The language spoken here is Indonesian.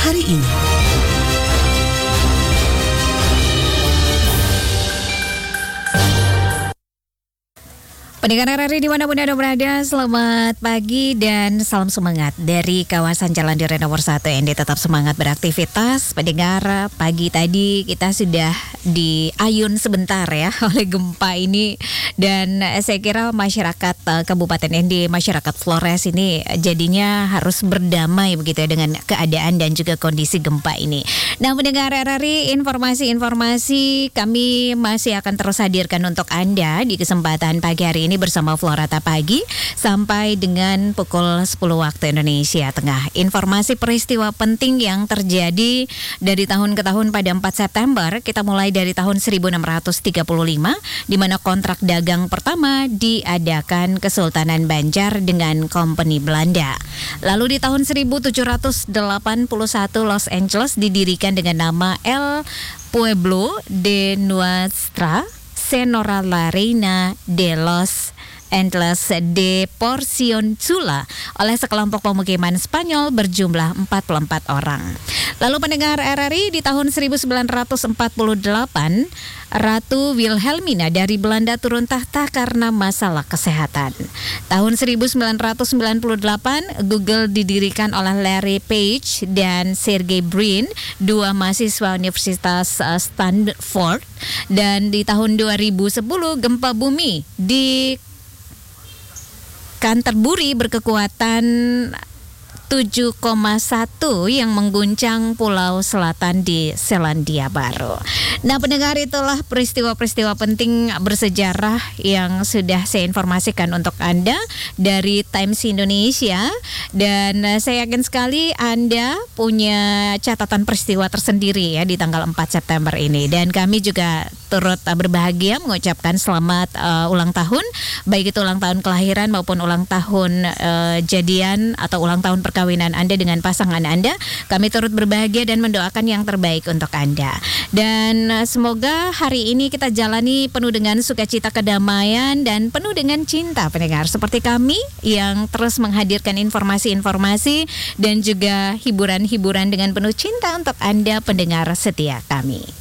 hari ini. Pendengar RRI dimanapun Anda berada, selamat pagi dan salam semangat dari kawasan Jalan Duren nomor 1 ND. Tetap semangat beraktivitas. Pendengar, pagi tadi kita sudah diayun sebentar ya oleh gempa ini. Dan saya kira masyarakat Kabupaten ND, masyarakat Flores ini jadinya harus berdamai begitu ya dengan keadaan dan juga kondisi gempa ini. Nah, pendengar RRI, informasi-informasi kami masih akan terus hadirkan untuk Anda di kesempatan pagi hari ini bersama Florata Pagi sampai dengan pukul 10 waktu Indonesia Tengah. Informasi peristiwa penting yang terjadi dari tahun ke tahun pada 4 September, kita mulai dari tahun 1635 di mana kontrak dagang pertama diadakan Kesultanan Banjar dengan Kompeni Belanda. Lalu di tahun 1781 Los Angeles didirikan dengan nama El Pueblo de Nuestra Senora la Reina de los Angeles de Porciúncula oleh sekelompok pemukiman Spanyol berjumlah 44 orang. Lalu pendengar RRI, di tahun 1948 Ratu Wilhelmina dari Belanda turun tahta karena masalah kesehatan. Tahun 1998 Google didirikan oleh Larry Page dan Sergey Brin, dua mahasiswa Universitas Stanford. Dan di tahun 2010 gempa bumi di Canterbury berkekuatan 7,1 yang mengguncang pulau selatan di Selandia Baru. Nah, pendengar, itulah peristiwa-peristiwa penting bersejarah yang sudah saya informasikan untuk Anda dari Times Indonesia. Dan saya yakin sekali Anda punya catatan peristiwa tersendiri ya di tanggal 4 September ini. Dan kami juga turut berbahagia mengucapkan selamat ulang tahun, baik itu ulang tahun kelahiran maupun ulang tahun jadian atau ulang tahun perkawinan Anda dengan pasangan Anda. Kami turut berbahagia dan mendoakan yang terbaik untuk Anda. Dan semoga hari ini kita jalani penuh dengan sukacita, kedamaian, dan penuh dengan cinta, pendengar. Seperti kami yang terus menghadirkan informasi-informasi dan juga hiburan-hiburan dengan penuh cinta untuk Anda, pendengar setia kami.